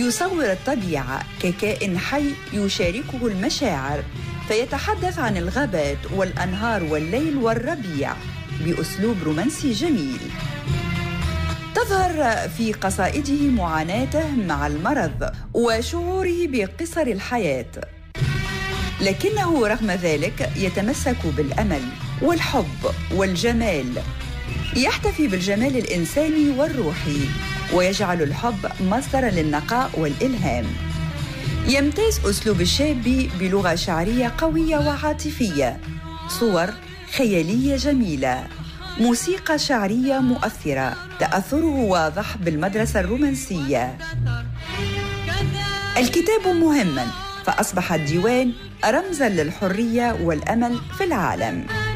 يصور الطبيعة ككائن حي يشاركه المشاعر، فيتحدث عن الغابات والأنهار والليل والربيع بأسلوب رومانسي جميل. تظهر في قصائده معاناته مع المرض وشعوره بقصر الحياة، لكنه رغم ذلك يتمسك بالأمل والحب والجمال، يحتفي بالجمال الإنساني والروحي ويجعل الحب مصدراً للنقاء والإلهام. يمتاز أسلوب الشابي بلغة شعرية قوية وعاطفية، صور خيالية جميلة، موسيقى شعرية مؤثرة، تأثره واضح بالمدرسة الرومانسية. الكتاب مهماً، فأصبح الديوان رمزاً للحرية والأمل في العالم.